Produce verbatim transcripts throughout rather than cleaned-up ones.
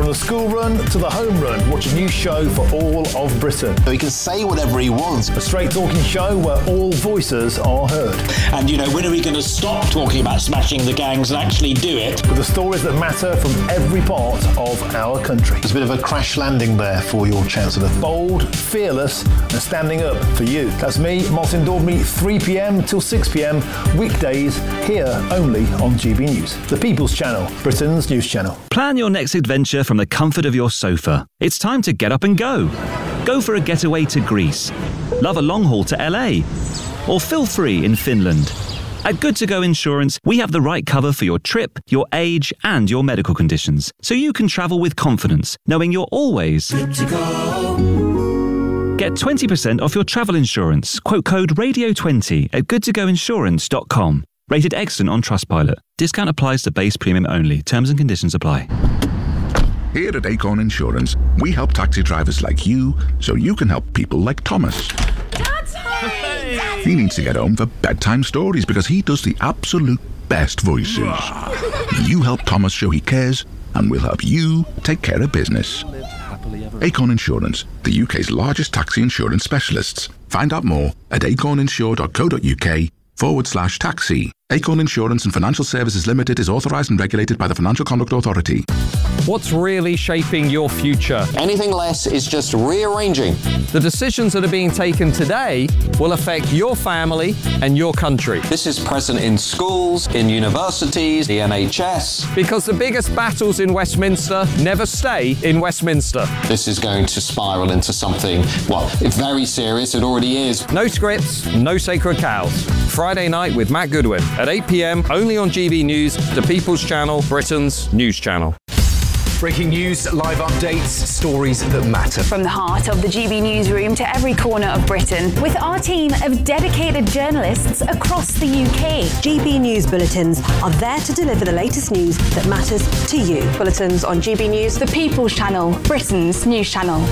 the school run to the home run, watch a new show for all of Britain. So he can say whatever he wants. A straight talking show where all voices are heard. And, you know, when are we going to stop talking about smashing the gangs and actually do it? With the stories that matter from every part of our country. There's a bit of a crash landing there for your Chancellor. Bold, fearless and standing up for you. That's me, Martin Daubney, three p.m. till six p.m. weekdays here only on G B News. The People's Channel, Britain's news channel. Plan your next adventure from the comfort of your sofa. It's time to get up and go. Go for a getaway to Greece. Love a long haul to L A. Or feel free in Finland. At Good To Go Insurance, we have the right cover for your trip, your age, and your medical conditions, so you can travel with confidence, knowing you're always good to go. Get twenty percent off your travel insurance. Quote code radio twenty at good to go insurance dot com. Rated excellent on Trustpilot. Discount applies to base premium only. Terms and conditions apply. Here at Acorn Insurance, we help taxi drivers like you so you can help people like Thomas. Dad's home! Dad's He needs to get home for bedtime stories because he does the absolute best voices. You help Thomas show he cares, and we'll help you take care of business. Acorn Insurance, the U K's largest taxi insurance specialists. Find out more at acorninsure.co.uk forward slash taxi. Acorn Insurance and Financial Services Limited is authorised and regulated by the Financial Conduct Authority. What's really shaping your future? Anything less is just rearranging. The decisions that are being taken today will affect your family and your country. This is present in schools, in universities, the N H S. Because the biggest battles in Westminster never stay in Westminster. This is going to spiral into something, well, it's very serious, it already is. No scripts, no sacred cows. Friday night with Matt Goodwin at eight p.m, only on G B News, the People's Channel, Britain's news channel. Breaking news, live updates, stories that matter. From the heart of the G B newsroom to every corner of Britain, with our team of dedicated journalists across the U K. G B News bulletins are there to deliver the latest news that matters to you. Bulletins on G B News, the People's Channel, Britain's news channel.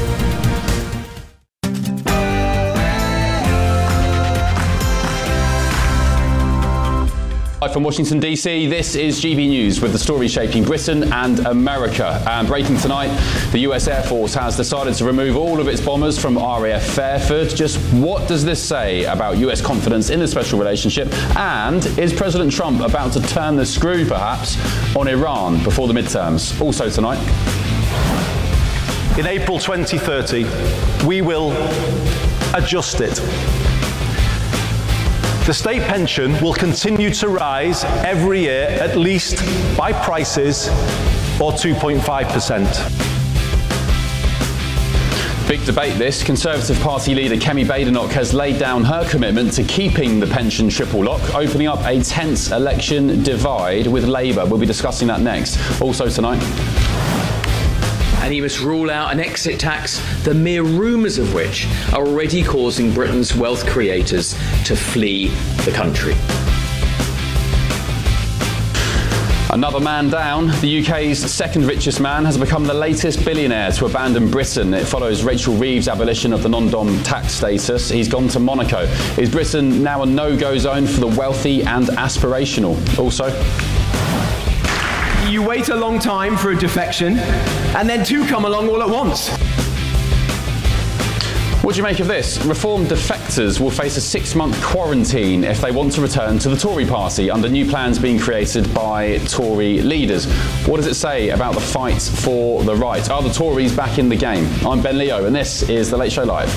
Live from Washington D C, this is G B News with the story shaping Britain and America. And breaking tonight, the U S Air Force has decided to remove all of its bombers from R A F Fairford. Just what does this say about U S confidence in the special relationship? And is President Trump about to turn the screw, perhaps, on Iran before the midterms? Also tonight. In April twenty thirty, we will adjust it. The state pension will continue to rise every year, at least by prices, or two point five percent. Big debate this. Conservative Party leader Kemi Badenoch has laid down her commitment to keeping the pension triple lock, opening up a tense election divide with Labour. We'll be discussing that next. Also tonight. And he must rule out an exit tax, the mere rumours of which are already causing Britain's wealth creators to flee the country. Another man down. The U K's second richest man has become the latest billionaire to abandon Britain. It follows Rachel Reeves' abolition of the non-dom tax status. He's gone to Monaco. Is Britain now a no-go zone for the wealthy and aspirational? Also, you wait a long time for a defection, and then two come along all at once. What do you make of this? Reform defectors will face a six-month quarantine if they want to return to the Tory party under new plans being created by Tory leaders. What does it say about the fight for the right? Are the Tories back in the game? I'm Ben Leo, and this is The Late Show Live.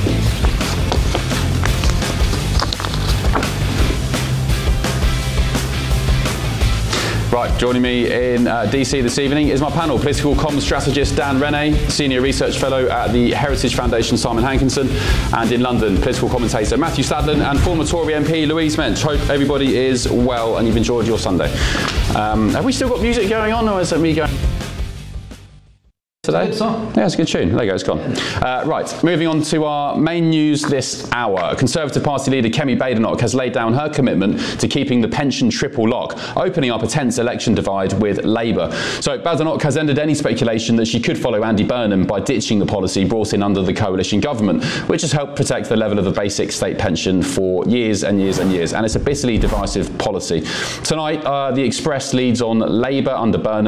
Right, joining me in uh, D C this evening is my panel. Political comms strategist Dan Rennie, Senior Research Fellow at the Heritage Foundation Simon Hankinson, and in London, political commentator Matthew Stadlen and former Tory M P Louise Mensch. Hope everybody is well and you've enjoyed your Sunday. Um, have we still got music going on, or is it me going today? Yeah, it's a good tune. There you go, it's gone. Uh, right, moving on to our main news this hour. Conservative Party leader Kemi Badenoch has laid down her commitment to keeping the pension triple lock, opening up a tense election divide with Labour. So Badenoch has ended any speculation that she could follow Andy Burnham by ditching the policy brought in under the coalition government, which has helped protect the level of the basic state pension for years and years and years. And it's a bitterly divisive policy. Tonight, uh, the Express leads on Labour under Burnham